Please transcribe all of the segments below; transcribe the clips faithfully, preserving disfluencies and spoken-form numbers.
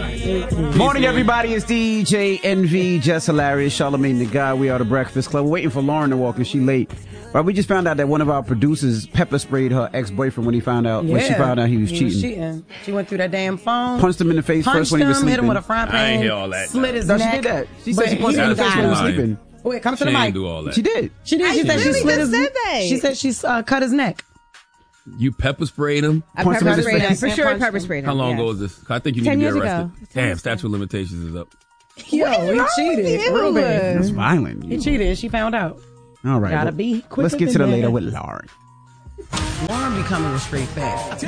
Morning, everybody. It's D J N V, Jess Hilarious, Charlamagne the Guy. We are the Breakfast Club. We're waiting for Lauren to walk in. She late. But we just found out that one of our producers pepper sprayed her ex-boyfriend when he found out yeah. when she found out he was he cheating. Was cheating. She went through that damn phone. Punched him in the face Punched first when he was him, sleeping. Hit him with a frying pan. I ain't hear all that. Slit his no, neck. she did that. She said she punched him in the face when he was sleeping. Wait, come she to the mic. Didn't do all that. She did. She did. She I said really she slit his said that. She said she uh, cut his neck. You pepper sprayed him? I Punched him in pepper the sprayed him. face. For sure, I pepper sprayed him. How long yes. ago was this? I think you need Ten to be years arrested. ago. Damn, statute of limitations is up. Yo, he cheated. Ruben. That's violent. He cheated and she found out. All right. Gotta well, be quicker let's get to the than later that. with Lauren. Lauren becoming a straight fat.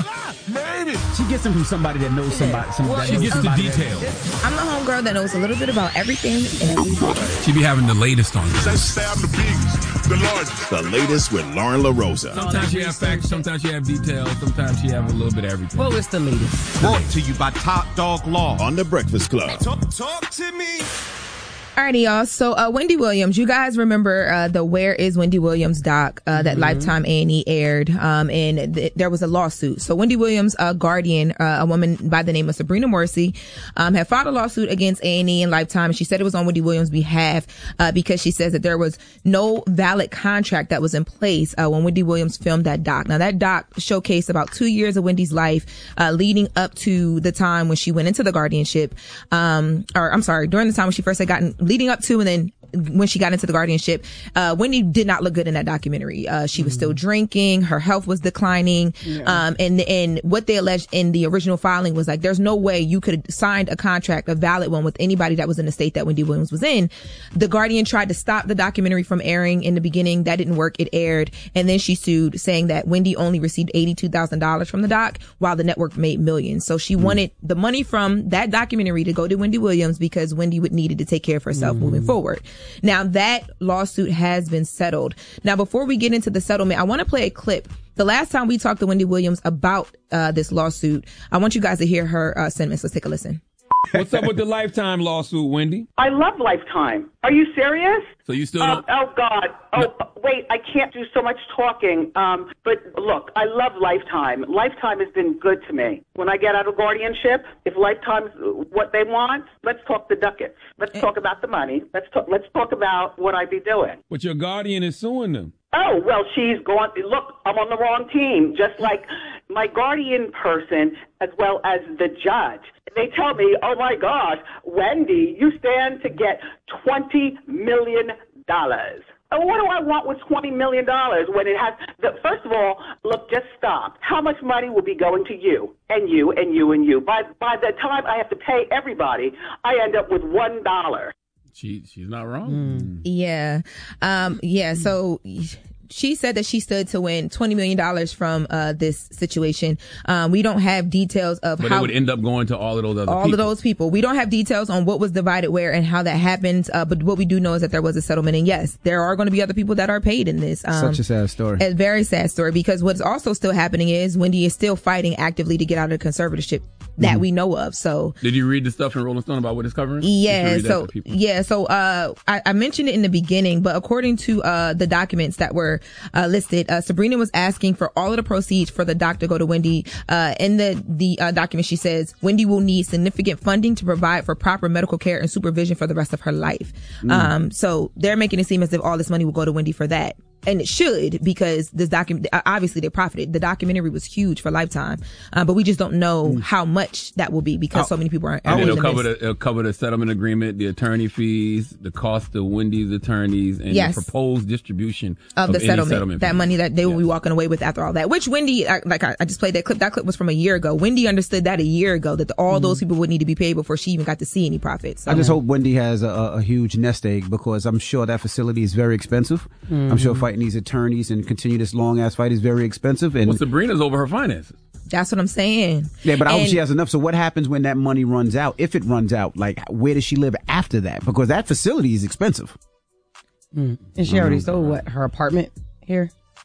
She gets them from somebody that knows somebody. somebody Well, that knows she gets the somebody details. I'm the homegirl that knows a little bit about everything and everybody. She be having the latest on this. The biggest, the largest. The latest with Lauren LaRosa. Sometimes she have facts, sometimes she have details, sometimes she have a little bit of everything. Well, it's the latest. Brought to you by Top Dog Law on The Breakfast Club. Talk, talk to me. Alrighty, y'all. So, uh, Wendy Williams, you guys remember, uh, the Where is Wendy Williams doc, uh, that mm-hmm. Lifetime A and E aired, um, and th- there was a lawsuit. So, Wendy Williams, uh, guardian, uh, a woman by the name of Sabrina Morsi, um, had filed a lawsuit against A and E and Lifetime. And she said it was on Wendy Williams' behalf, uh, because she says that there was no valid contract that was in place, uh, when Wendy Williams filmed that doc. Now, that doc showcased about two years of Wendy's life, uh, leading up to the time when she went into the guardianship, um, or I'm sorry, during the time when she first had gotten leading up to and then when she got into the guardianship, uh, Wendy did not look good in that documentary. Uh, she was mm-hmm. still drinking. Her health was declining. Yeah. Um, and, and what they alleged in the original filing was like, there's no way you could have signed a contract, a valid one with anybody that was in the state that Wendy Williams was in. The Guardian tried to stop the documentary from airing in the beginning. That didn't work. It aired. And then she sued saying that Wendy only received eighty-two thousand dollars from the doc while the network made millions. So she mm-hmm. wanted the money from that documentary to go to Wendy Williams because Wendy would needed to take care of herself mm-hmm. moving forward. Now that lawsuit has been settled. Now, before we get into the settlement, I want to play a clip. The last time we talked to Wendy Williams about uh, this lawsuit, I want you guys to hear her uh, sentiments. Let's take a listen. What's up with the Lifetime lawsuit, Wendy? I love Lifetime. Are you serious? So you still Oh, don't... oh God. Oh, no. Wait, I can't do so much talking. Um, but look, I love Lifetime. Lifetime has been good to me. When I get out of guardianship, if Lifetime's what they want, let's talk the ducats. Let's talk about the money. Let's talk, let's talk about what I be doing. But your guardian is suing them. Oh, well, she's gone. Look, I'm on the wrong team, just like my guardian person as well as the judge. They tell me, oh, my gosh, Wendy, you stand to get twenty million dollars. And what do I want with twenty million dollars when it has, the, first of all, look, just stop. How much money will be going to you and you and you and you? By, by the time I have to pay everybody, I end up with one dollar. She she's not wrong. Mm. Yeah. Um, yeah. So she said that she stood to win twenty million dollars from uh, this situation. Um, we don't have details of but how. But it would end up going to all of those other all people. of those people. We don't have details on what was divided where and how that happened. Uh, but what we do know is that there was a settlement. And yes, there are going to be other people that are paid in this. Um, Such a sad story. A very sad story, because what's also still happening is Wendy is still fighting actively to get out of the conservatorship that mm-hmm. we know of. So did you read the stuff in Rolling Stone about what it's covering? Yeah. So yeah. So uh, I, I mentioned it in the beginning, but according to uh, the documents that were uh, listed, uh, Sabrina was asking for all of the proceeds for the doc to go to Wendy. Uh, in the the uh, document, she says Wendy will need significant funding to provide for proper medical care and supervision for the rest of her life. Mm. Um, so they're making it seem as if all this money will go to Wendy for that. And it should, because this document, obviously they profited. The documentary was huge for Lifetime, uh, but we just don't know mm. how much that will be because oh, so many people are. And it'll cover the it'll cover the settlement agreement, the attorney fees, the cost of Wendy's attorneys, and yes. the proposed distribution of, of the any settlement. settlement that fees. money that they will yes. be walking away with after all that. Which Wendy, like I, I just played that clip. That clip was from a year ago. Wendy understood that a year ago that the, all mm. those people would need to be paid before she even got to see any profits. So. I just hope Wendy has a, a huge nest egg, because I'm sure that facility is very expensive. Mm. I'm sure fighting these attorneys and continue this long ass fight is very expensive. And well, Sabrina's over her finances. That's what I'm saying. Yeah, but I and, hope she has enough. So what happens when that money runs out? If it runs out, like, where does she live after that? Because that facility is expensive. Mm. And she already sold what, her apartment here?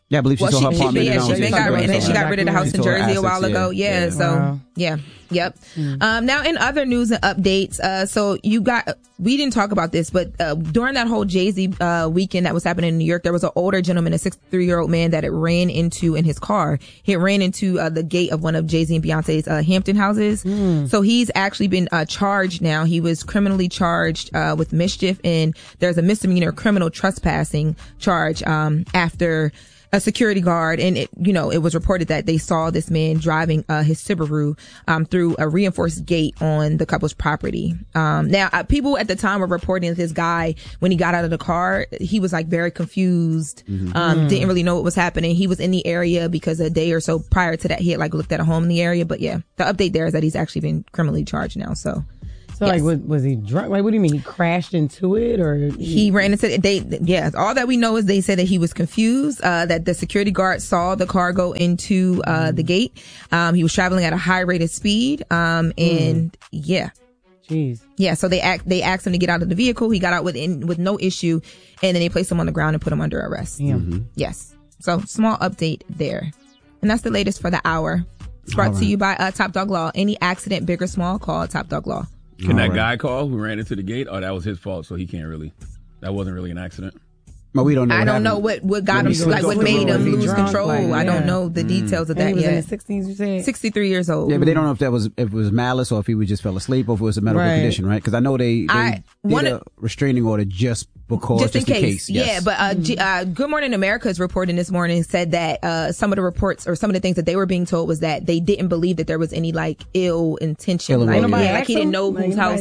Yeah, I believe she well, sold her she, apartment. She, yeah, she, she got rid, and then she got rid of the house in Jersey a while ago. Yeah, yeah. so wow. yeah, yep. Mm. Um, now in other news and updates, uh, so you got we didn't talk about this, but uh, during that whole Jay-Z uh, weekend that was happening in New York, there was an older gentleman, a sixty-three year old man that it ran into in his car. He ran into uh, the gate of one of Jay-Z and Beyonce's uh, Hampton houses. Mm. So he's actually been uh, charged now. He was criminally charged uh, with mischief, and there's a misdemeanor criminal trespassing charge um, after a security guard, and it, you know, it was reported that they saw this man driving uh, his Subaru um, through a reinforced gate on the couple's property. Um, now, uh, people at the time were reporting that this guy, when he got out of the car, he was like very confused, mm-hmm. um, mm. didn't really know what was happening. He was in the area because a day or so prior to that, he had like looked at a home in the area. But yeah, the update there is that he's actually been criminally charged now. So. So yes. like, was, was he drunk? Like, what do you mean? He crashed into it, or he, he ran into it? They, yeah. All that we know is they said that he was confused. Uh, that the security guard saw the car go into uh mm. the gate. Um, he was traveling at a high rate of speed. Um, and mm. yeah, jeez, yeah. So they act, they asked him to get out of the vehicle. He got out with in, with no issue, and then they placed him on the ground and put him under arrest. Yeah. Mm-hmm. Yes. So small update there, and that's the latest for the hour. It's brought right. to you by uh, Top Dog Law. Any accident, big or small, call Top Dog Law. Can All that right. guy call who ran into the gate? Oh, that was his fault, so he can't really. That wasn't really an accident. Well, we don't know. I what don't happened. know what, what got him, like what made him lose drunk, control. Like, yeah. I don't know the details of and that he was yet. In his sixties, you said? sixty-three years old. Yeah, but they don't know if that was if it was malice or if he was just fell asleep or if it was a medical right. condition, right? Because I know they, they I, did one, a restraining order just because, just in just case. case. Yes. Yeah, but uh, mm. G, uh, Good Morning America is reporting this morning said that uh, some of the reports or some of the things that they were being told was that they didn't believe that there was any like ill intention. Ill like, yeah, like he didn't know like, whose house.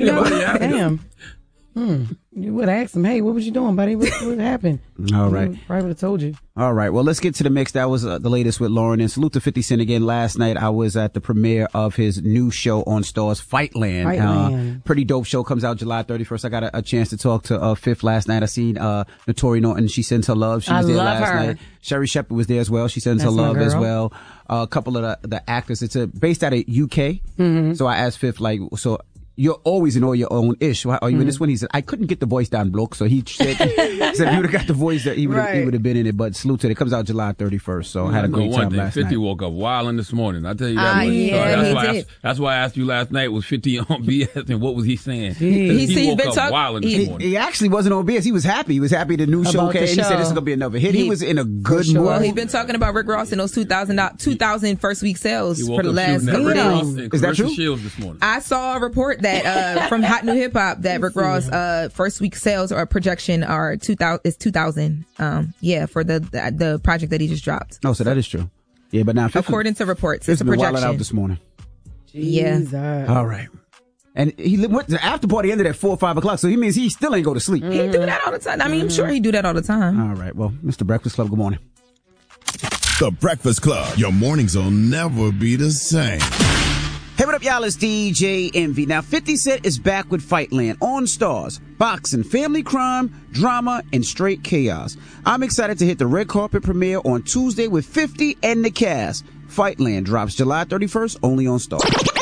Damn. Hmm. You would ask him, hey, what was you doing, buddy? What, what happened? All right. Probably would have told you. All right. Well, let's get to the mix. That was uh, the latest with Lauren. And salute to fifty Cent again. Last night, I was at the premiere of his new show on Starz, Fightland. Fightland. Uh, pretty dope show. Comes out July thirty-first. I got a, a chance to talk to uh, Fifth last night. I seen uh, Notori Norton. She sends her love. She was I there love last her. night. Sherry Shepherd was there as well. She sends That's her love my girl. as well. Uh, a couple of the, the actors. It's a, based out of U K. Mm-hmm. So I asked Fifth, like, so you're always in all your own ish. Are you mm. in this one? He said, I couldn't get the voice down, bloke. So he said, he said if you would have got the voice, that he would have right. he would have been in it. But salute to it. It comes out July thirty-first. So I had a great time last fifty night. woke up wilding this morning. I tell you that uh, much. Yeah, so that's, he why did. I, that's why I asked you last night, was fifty on B S and what was he saying? He, he he's woke been up talk- wilding he, this morning. He actually wasn't on B S. He was happy. He was happy the new About show the came. He show. said this is going to be another hit. He, he was in a good sure. mood. Well, he's been talking about Rick Ross and those two thousand, two thousand first week sales He woke for the up last shooting at couple Rick of Ross days. and Is that Clarissa true? Shields this morning. I saw a report that uh, from Hot New Hip Hop that Rick Ross uh, first week sales or projection are two thousand is two thousand. Um, yeah, for the, the the project that he just dropped. Oh, so that is true. Yeah, but now Fifth, According to reports, Fifth's it's a been wilding projection. out this morning. Jesus. Yeah. All right. And he went the after party ended at four or five o'clock, so he means he still ain't go to sleep. He do that all the time. I mean, I'm sure he do that all the time. All right. Well, Mister Breakfast Club, good morning. The Breakfast Club. Your mornings will never be the same. Hey, what up, y'all? It's D J Envy. Now, fifty Cent is back with Fightland on Starz. Boxing, family crime, drama, and straight chaos. I'm excited to hit the red carpet premiere on Tuesday with fifty and the cast. Fightland drops July thirty-first only on Starz.